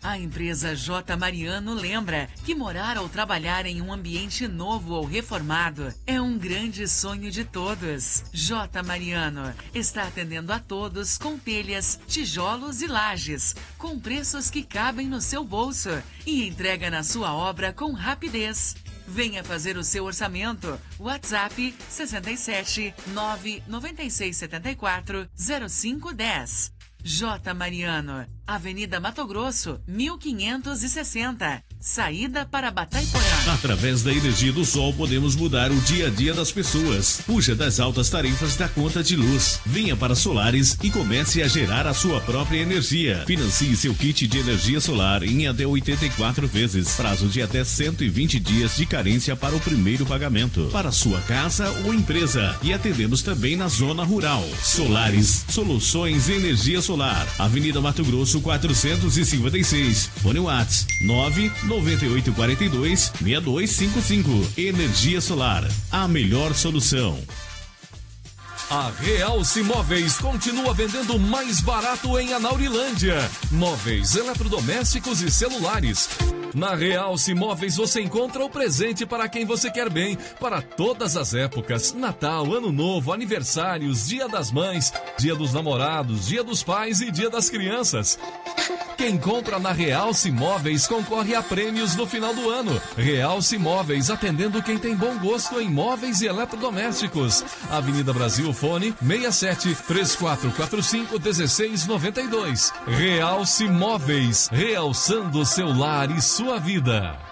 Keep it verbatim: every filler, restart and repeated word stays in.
A empresa J. Mariano lembra que morar ou trabalhar em um ambiente novo ou reformado é um grande sonho de todos. J. Mariano está atendendo a todos com telhas, tijolos e lajes, com preços que cabem no seu bolso e entrega na sua obra com rapidez. Venha fazer o seu orçamento. WhatsApp sessenta e sete, nove nove seis sete quatro, zero cinco um zero. J. Mariano, Avenida Mato Grosso, mil quinhentos e sessenta. Saída para Batayporã. Através da energia do sol podemos mudar o dia a dia das pessoas. Fuja das altas tarifas da conta de luz. Venha para Solares e comece a gerar a sua própria energia. Financie seu kit de energia solar em até oitenta e quatro vezes. Prazo de até cento e vinte dias de carência para o primeiro pagamento. Para sua casa ou empresa. E atendemos também na zona rural. Solares, soluções em energia solar. Avenida Mato Grosso quatrocentos e cinquenta e seis. Fone Whats nove nove oito quatro dois, seis dois cinco cinco. Energia solar, a melhor solução. A Realce Móveis continua vendendo mais barato em Anaurilândia. Móveis, eletrodomésticos e celulares. Na Realce Móveis você encontra o presente para quem você quer bem, para todas as épocas. Natal, Ano Novo, aniversários, Dia das Mães, Dia dos Namorados, Dia dos Pais e Dia das Crianças. Quem compra na Realce Móveis concorre a prêmios no final do ano. Realce Móveis, atendendo quem tem bom gosto em móveis e eletrodomésticos. Avenida Brasil, fone seis sete, três quatro quatro cinco, um seis nove dois. Realce Móveis, realçando seu lar e sua vida.